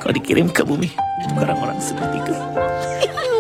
kalau dikirim ke bumi untuk orang-orang seperti itu.